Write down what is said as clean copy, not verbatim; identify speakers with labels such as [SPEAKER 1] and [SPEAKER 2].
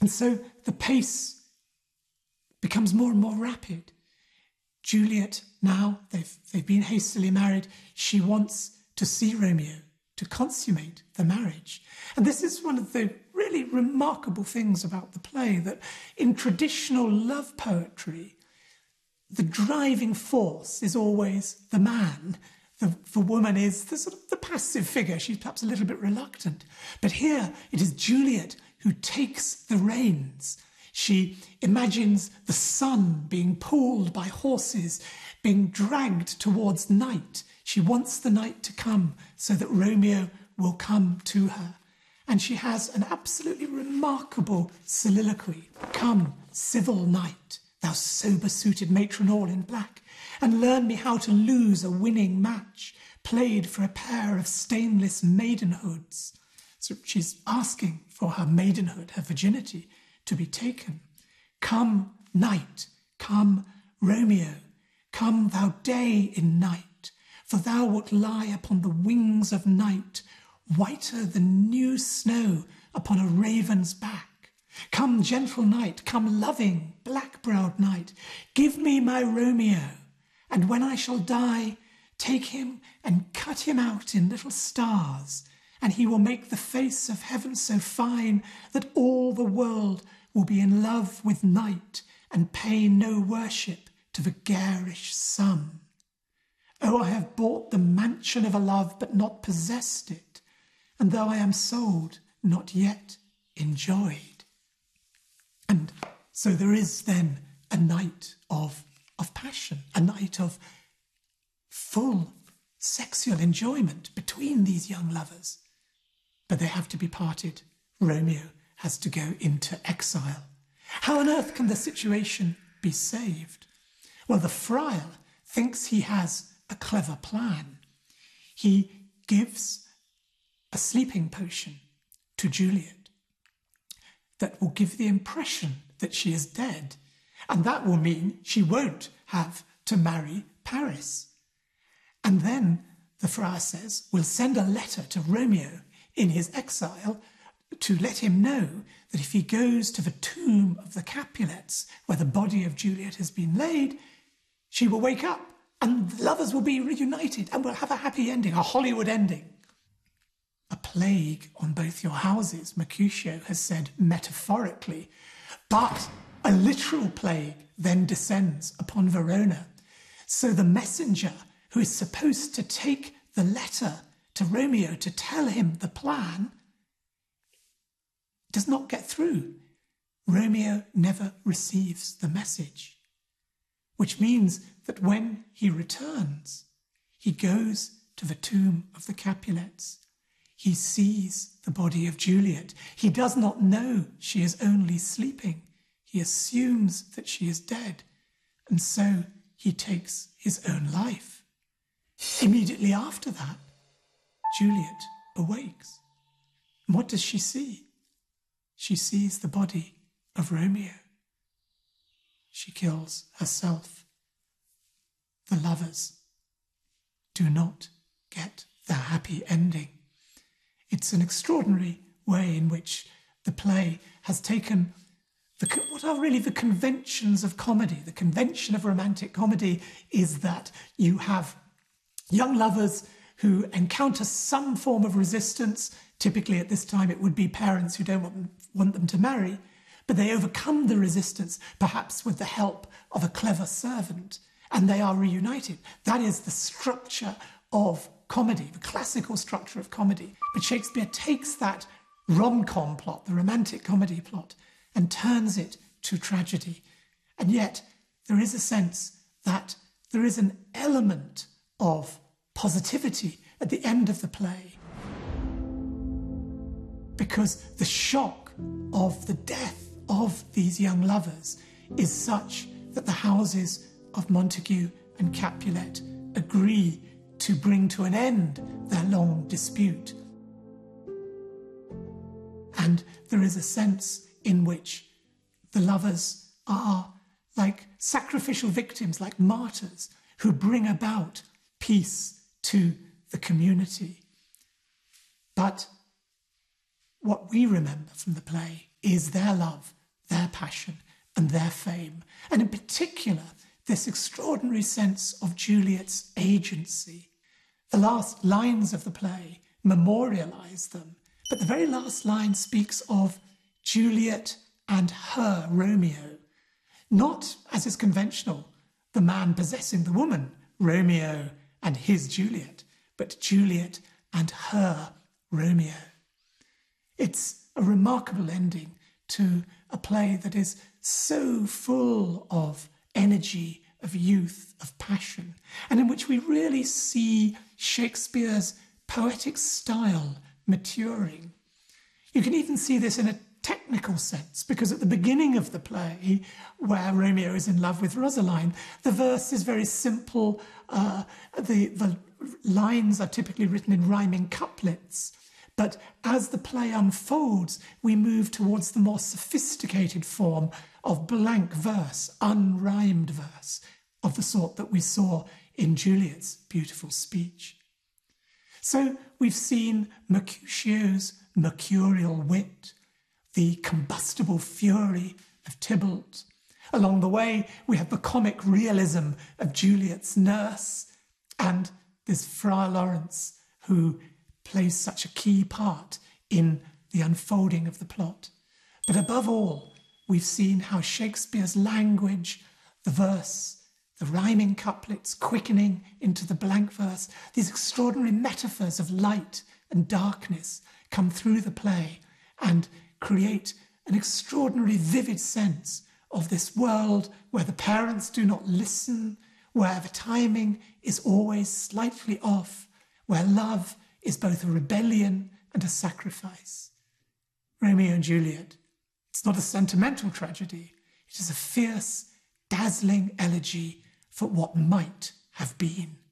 [SPEAKER 1] And so the pace becomes more and more rapid. Juliet, now they've been hastily married, she wants to see Romeo, to consummate the marriage. And this is one of the really remarkable things about the play, that in traditional love poetry, the driving force is always the man. The woman is the sort of the passive figure. She's perhaps a little bit reluctant. But here it is Juliet who takes the reins. She imagines the sun being pulled by horses, being dragged towards night. She wants the night to come so that Romeo will come to her. And she has an absolutely remarkable soliloquy. Come, civil night, thou sober-suited matron all in black, and learn me how to lose a winning match, played for a pair of stainless maidenhoods. So she's asking for her maidenhood, her virginity, to be taken. Come, night, come, Romeo, come thou day in night, for thou wilt lie upon the wings of night, whiter than new snow upon a raven's back. Come, gentle night, come, loving, black-browed night, give me my Romeo, and when I shall die, take him and cut him out in little stars, and he will make the face of heaven so fine that all the world will be in love with night and pay no worship to the garish sun. Oh, I have bought the mansion of a love, but not possessed it, and though I am sold, not yet enjoyed. And so there is then a night of passion, a night of full sexual enjoyment between these young lovers. But they have to be parted. Romeo has to go into exile. How on earth can the situation be saved? Well, the friar thinks he has a clever plan. He gives a sleeping potion to Juliet that will give the impression that she is dead, and that will mean she won't have to marry Paris. And then the friar says, we'll send a letter to Romeo in his exile to let him know that if he goes to the tomb of the Capulets, where the body of Juliet has been laid, she will wake up and the lovers will be reunited and will have a happy ending, a Hollywood ending. A plague on both your houses, Mercutio has said metaphorically, but a literal plague then descends upon Verona. So the messenger who is supposed to take the letter to Romeo to tell him the plan does not get through. Romeo never receives the message, which means that when he returns, he goes to the tomb of the Capulets. He sees the body of Juliet. He does not know she is only sleeping. He assumes that she is dead, and so he takes his own life. Immediately after that, Juliet awakes. And what does she see? She sees the body of Romeo. She kills herself. The lovers do not get the happy ending. It's an extraordinary way in which the play has taken what are really the conventions of comedy. The convention of romantic comedy is that you have young lovers who encounter some form of resistance. Typically at this time it would be parents who don't want them to marry, but they overcome the resistance, perhaps with the help of a clever servant, and they are reunited. That is the structure of comedy, the classical structure of comedy. But Shakespeare takes that rom-com plot, the romantic comedy plot, and turns it to tragedy. And yet there is a sense that there is an element of positivity at the end of the play, because the shock of the death of these young lovers is such that the houses of Montague and Capulet agree to bring to an end their long dispute. And there is a sense in which the lovers are like sacrificial victims, like martyrs, who bring about peace to the community. But what we remember from the play is their love, their passion, and their fame. And in particular, this extraordinary sense of Juliet's agency. The last lines of the play memorialise them, but the very last line speaks of Juliet and her Romeo, not, as is conventional, the man possessing the woman, Romeo and his Juliet, but Juliet and her Romeo. It's a remarkable ending to a play that is so full of energy, of youth, of passion, and in which we really see Shakespeare's poetic style maturing. You can even see this in a technical sense, because at the beginning of the play, where Romeo is in love with Rosaline, the verse is very simple. The lines are typically written in rhyming couplets. But as the play unfolds, we move towards the more sophisticated form of blank verse, unrhymed verse, of the sort that we saw in Juliet's beautiful speech. So we've seen Mercutio's mercurial wit, the combustible fury of Tybalt. Along the way, we have the comic realism of Juliet's nurse, and this Friar Lawrence, who plays such a key part in the unfolding of the plot. But above all, we've seen how Shakespeare's language, the verse, the rhyming couplets quickening into the blank verse, these extraordinary metaphors of light and darkness come through the play and create an extraordinary vivid sense of this world where the parents do not listen, where the timing is always slightly off, where love is both a rebellion and a sacrifice. Romeo and Juliet, it's not a sentimental tragedy. It is a fierce, dazzling elegy for what might have been.